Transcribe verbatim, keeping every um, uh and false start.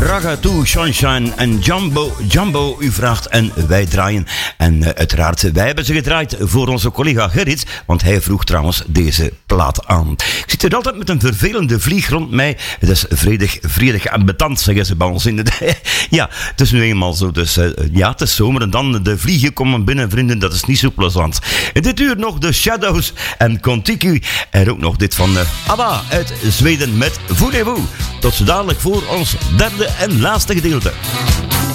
Ragatu, Sunshine en Jumbo. Jumbo, u vraagt en wij draaien. En uh, uiteraard, wij hebben ze gedraaid voor onze collega Gerrit, want hij vroeg trouwens deze plaat aan. Ik zit er altijd met een vervelende vlieg rond mij. Het is vredig, vredig en betant, zeggen ze bij ons in de... Ja, het is nu eenmaal zo. Dus uh, ja, het is zomer en dan de vliegen komen binnen, vrienden. Dat is niet zo plezant. En dit uur nog de Shadows en Conticu. En ook nog dit van uh, ABBA uit Zweden met Voulez-vous. Tot zo dadelijk voor ons derde en laatste gedeelte.